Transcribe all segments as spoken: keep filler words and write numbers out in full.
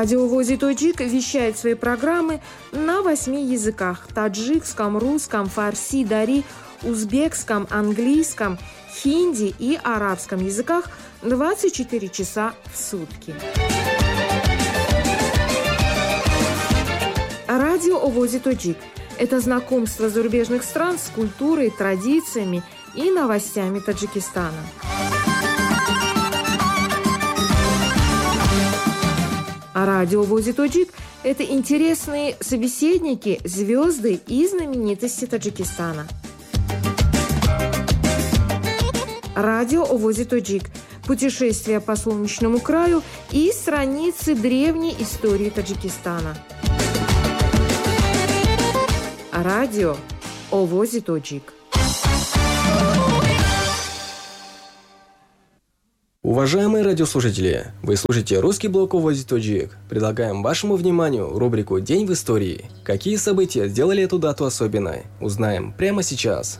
Радио ВОЗ Таджик вещает свои программы на восьми языках – таджикском, русском, фарси, дари, узбекском, английском, хинди и арабском языках двадцать четыре часа в сутки. Радио о ВОЗ Таджик – это знакомство зарубежных стран с культурой, традициями и новостями Таджикистана. А радио ВОЗ Таджик – это интересные собеседники, звезды и знаменитости Таджикистана. Радио о ВОЗ Таджик – путешествие по солнечному краю и страницы древней истории Таджикистана. Радио о ВОЗ Таджик. Уважаемые радиослушатели, вы слушаете русский блог о ВОЗ Таджик. Предлагаем вашему вниманию рубрику «День в истории». Какие события сделали эту дату особенной? Узнаем прямо сейчас.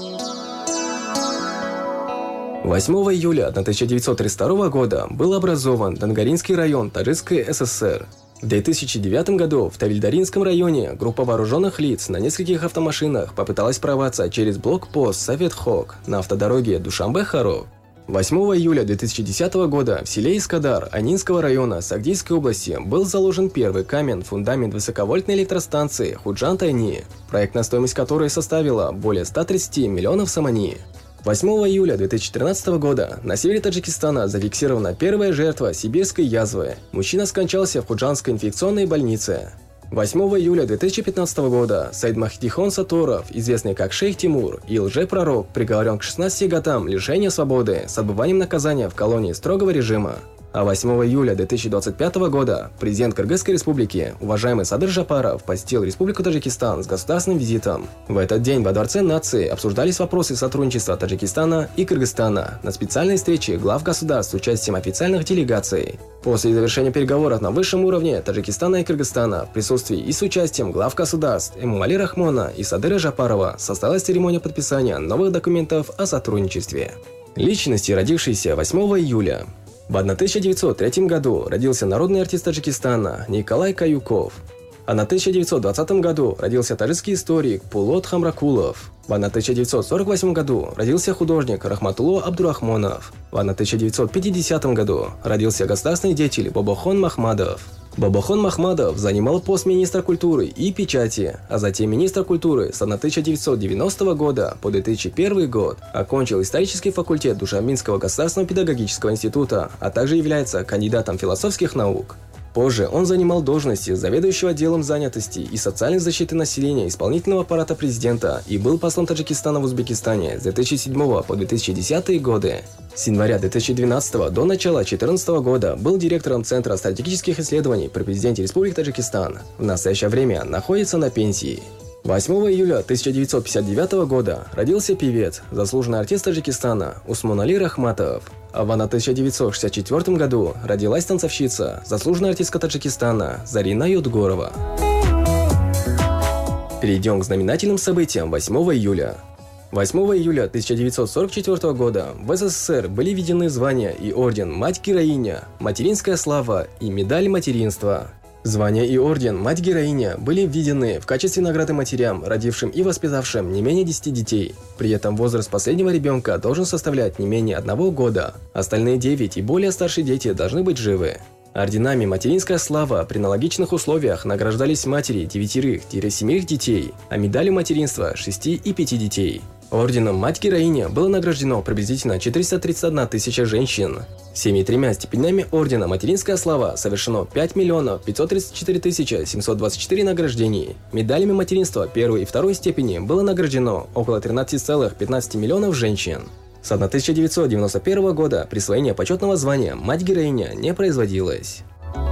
восьмого июля тысяча девятьсот тридцать второго года был образован Дангаринский район Таджикской ССР. В две тысячи девятом году в Тавильдаринском районе группа вооруженных лиц на нескольких автомашинах попыталась прорваться через блокпост Совет-Хок на автодороге Душанбе-Харок. восьмого июля две тысячи десятого года в селе Искадар Анинского района Сагдийской области был заложен первый камень фундамент высоковольтной электростанции Худжан-Тайни, проектная стоимость которой составила более ста тридцати миллионов самани. восьмого июля две тысячи тринадцатого года на севере Таджикистана зафиксирована первая жертва сибирской язвы. Мужчина скончался в Худжанской инфекционной больнице. восьмого июля две тысячи пятнадцатого года Саид Махдихон Сатторов, известный как Шейх Тимур и лжепророк, приговорен к шестнадцати годам лишения свободы с отбыванием наказания в колонии строгого режима. А восьмого июля две тысячи двадцать пятого года президент Кыргызской республики, уважаемый Садыр Жапаров, посетил Республику Таджикистан с государственным визитом. В этот день во Дворце нации обсуждались вопросы сотрудничества Таджикистана и Кыргызстана на специальной встрече глав государств с участием официальных делегаций. После завершения переговоров на высшем уровне Таджикистана и Кыргызстана в присутствии и с участием глав государств Эмомали Рахмона и Садыра Жапарова состоялась церемония подписания новых документов о сотрудничестве. Личности, родившиеся восьмого июля. В тысяча девятьсот третьем году родился народный артист Таджикистана Николай Каюков. А в тысяча девятьсот двадцатом году родился таджикский историк Пулот Хамракулов. В тысяча девятьсот сорок восьмом году родился художник Рахматулло Абдурахмонов. В тысяча девятьсот пятидесятом году родился государственный деятель Бобохон Махмадов. Бобохон Махмадов занимал пост министра культуры и печати, а затем министра культуры с тысяча девятьсот девяностого года по две тысячи первый год, окончил исторический факультет Душанбинского государственного педагогического института, а также является кандидатом философских наук. Позже он занимал должности заведующего отделом занятости и социальной защиты населения исполнительного аппарата президента и был послом Таджикистана в Узбекистане с две тысячи седьмого по две тысячи десятый годы. С января две тысячи двенадцатого до начала две тысячи четырнадцатого года был директором Центра стратегических исследований при президенте Республики Таджикистан. В настоящее время находится на пенсии. восьмого июля тысяча девятьсот пятьдесят девятого года родился певец, заслуженный артист Таджикистана Усмонали Рахматов. А в тысяча девятьсот шестьдесят четвёртом году родилась танцовщица, заслуженная артистка Таджикистана Зарина Юдгорова. Перейдем к знаменательным событиям восьмого июля. восьмого июля тысяча девятьсот сорок четвёртого года в СССР были введены звания и орден «Мать-героиня», «Материнская слава» и «Медаль материнства». Звания и орден «Мать-героиня» были введены в качестве награды матерям, родившим и воспитавшим не менее десяти детей. При этом возраст последнего ребенка должен составлять не менее одного года. Остальные девять и более старшие дети должны быть живы. Орденами «Материнская слава» при аналогичных условиях награждались матери девятерых-семерых детей, а медалью материнства шести и пяти детей. Орденом «Мать-героиня» было награждено приблизительно четыреста тридцать одна тысяча женщин. Всеми тремя степенями ордена «Материнская слава» совершено пять миллионов пятьсот тридцать четыре тысячи семьсот двадцать четыре награждений. Медалями материнства первой и второй степени было награждено около тринадцати целых пятнадцати миллионов женщин. С тысяча девятьсот девяносто первого года присвоение почетного звания «Мать-героиня» не производилось.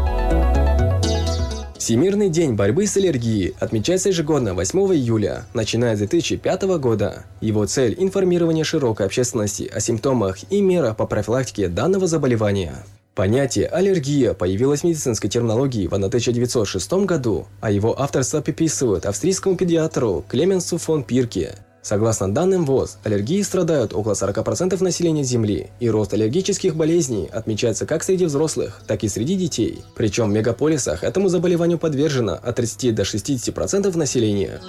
Всемирный день борьбы с аллергией отмечается ежегодно восьмого июля, начиная с две тысячи пятого года. Его цель – информирование широкой общественности о симптомах и мерах по профилактике данного заболевания. Понятие «аллергия» появилось в медицинской терминологии в тысяча девятьсот шестом году, а его авторство приписывают австрийскому педиатру Клеменсу фон Пирке. Согласно данным ВОЗ, аллергией страдают около сорока процентов населения Земли, и рост аллергических болезней отмечается как среди взрослых, так и среди детей. Причем в мегаполисах этому заболеванию подвержено от тридцати до шестидесяти процентов населения.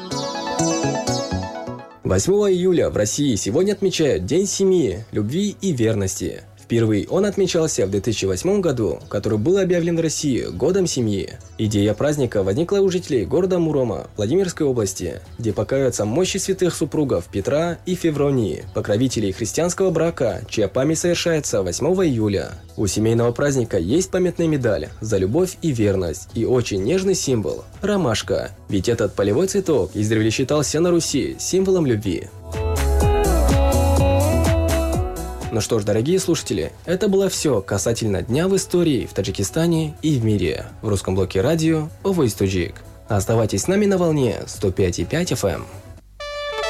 восьмого июля в России сегодня отмечают День семьи, любви и верности. Впервые он отмечался в две тысячи восьмом году, который был объявлен в России Годом семьи. Идея праздника возникла у жителей города Мурома, Владимирской области, где покоятся мощи святых супругов Петра и Февронии, покровителей христианского брака, чья память совершается восьмого июля. У семейного праздника есть памятная медаль за любовь и верность и очень нежный символ – ромашка, ведь этот полевой цветок издревле считался на Руси символом любви. Ну что ж, дорогие слушатели, это было все касательно Дня в истории в Таджикистане и в мире в русском блоке радио Voice Tajik. Оставайтесь с нами на волне сто пять и пять эф эм.